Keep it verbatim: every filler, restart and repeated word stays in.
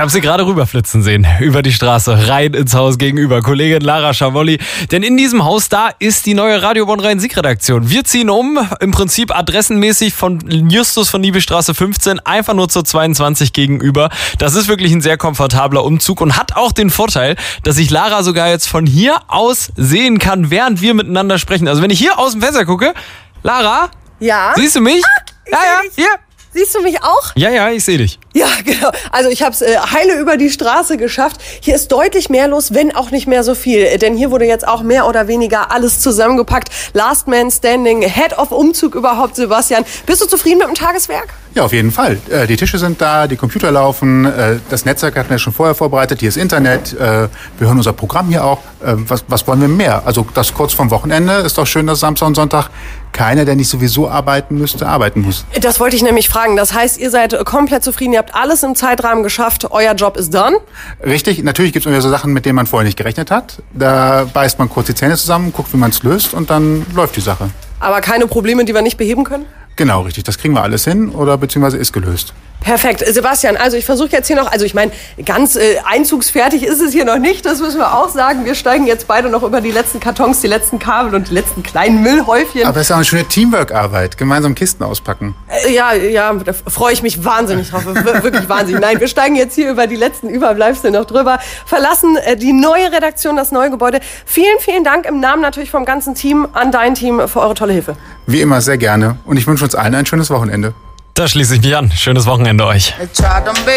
habe sie gerade rüberflitzen sehen, über die Straße, rein ins Haus gegenüber. Kollegin Lara Schamolli. Denn in diesem Haus, da ist die neue Radio Bonn-Rhein-Sieg-Redaktion. Wir ziehen um, im Prinzip adressenmäßig von Justus von Liebigstraße fünfzehn, einfach nur zur zweiundzwanzig gegenüber. Das ist wirklich ein sehr komfortabler Umzug und hat auch den Vorteil, dass ich Lara sogar jetzt von hier aus sehen kann, während wir miteinander sprechen. Also wenn ich hier aus dem Fenster gucke, Lara, ja? Siehst du mich? Ah, ich ja, ja, dich. hier. Siehst du mich auch? Ja, ja, ich sehe dich. Ja, genau. Also ich habe es äh, heile über die Straße geschafft. Hier ist deutlich mehr los, wenn auch nicht mehr so viel. Denn hier wurde jetzt auch mehr oder weniger alles zusammengepackt. Last Man Standing, Head of Umzug überhaupt, Sebastian. Bist du zufrieden mit dem Tageswerk? Ja, auf jeden Fall. Äh, die Tische sind da, die Computer laufen, äh, das Netzwerk hatten wir schon vorher vorbereitet, hier ist Internet, äh, wir hören unser Programm hier auch. Äh, was, was wollen wir mehr? Also das kurz vorm Wochenende ist doch schön, dass Samstag und Sonntag keiner, der nicht sowieso arbeiten müsste, arbeiten muss. Das wollte ich nämlich fragen. Das heißt, ihr seid komplett zufrieden, ihr habt alles im Zeitrahmen geschafft, euer Job ist done? Richtig, natürlich gibt es immer so Sachen, mit denen man vorher nicht gerechnet hat. Da beißt man kurz die Zähne zusammen, guckt, wie man es löst und dann läuft die Sache. Aber keine Probleme, die wir nicht beheben können? Genau, richtig. Das kriegen wir alles hin oder beziehungsweise ist gelöst. Perfekt. Sebastian, also ich versuche jetzt hier noch, also ich meine, ganz äh, einzugsfertig ist es hier noch nicht, das müssen wir auch sagen. Wir steigen jetzt beide noch über die letzten Kartons, die letzten Kabel und die letzten kleinen Müllhäufchen. Aber es ist auch eine schöne Teamwork-Arbeit, gemeinsam Kisten auspacken. Äh, ja, ja, da freue ich mich wahnsinnig drauf, wirklich wahnsinnig. Nein, wir steigen jetzt hier über die letzten Überbleibsel noch drüber, verlassen äh, die neue Redaktion, das neue Gebäude. Vielen, vielen Dank im Namen natürlich vom ganzen Team an dein Team für eure tolle Hilfe. Wie immer, sehr gerne. Und ich wünsche uns allen ein schönes Wochenende. Da schließe ich mich an. Schönes Wochenende euch.